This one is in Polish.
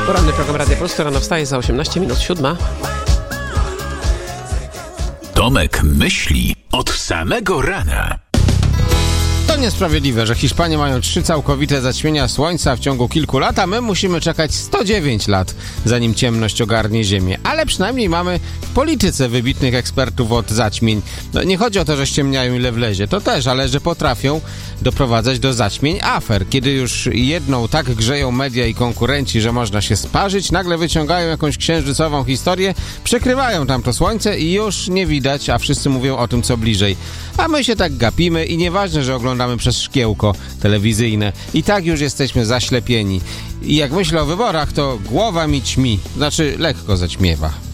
Poranny program Radia Polska, rano wstaje za 18 minut 7. Tomek myśli od samego rana. To niesprawiedliwe, że Hiszpanie mają 3 całkowite zaćmienia słońca w ciągu kilku lat, a my musimy czekać 109 lat, zanim ciemność ogarnie Ziemię. Ale przynajmniej mamy w polityce wybitnych ekspertów od zaćmień. No, nie chodzi o to, że ściemniają ile wlezie, to też, ale że potrafią doprowadzać do zaćmień afer. Kiedy już jedną tak grzeją media i konkurenci, że można się sparzyć, nagle wyciągają jakąś księżycową historię, przykrywają tam to słońce i już nie widać, a wszyscy mówią o tym, co bliżej. A my się tak gapimy i nieważne, że oglądamy przez szkiełko telewizyjne. I tak już jesteśmy zaślepieni. I jak myślę o wyborach, to głowa mi ćmi, znaczy lekko zaćmiewa.